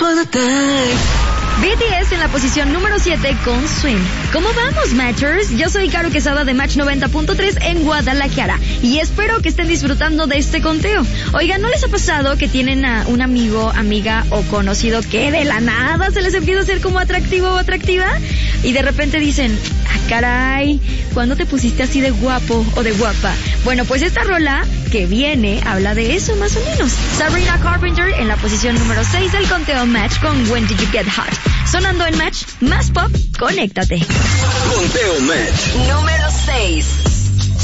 BTS en la posición número 7 con Swim. ¿Cómo vamos, Matchers? Yo soy Caro Quesada de Match 90.3 en Guadalajara y espero que estén disfrutando de este conteo. Oigan, ¿no les ha pasado que tienen a un amigo, amiga o conocido que de la nada se les empieza a hacer como atractivo o atractiva? Y de repente dicen, caray, ¿cuándo te pusiste así de guapo o de guapa? Bueno, pues esta rola que viene habla de eso más o menos. Sabrina Carpenter en la posición número 6 del conteo Match con When Did You Get Hot. Sonando en Match, más pop, conéctate. Conteo Match. Número 6.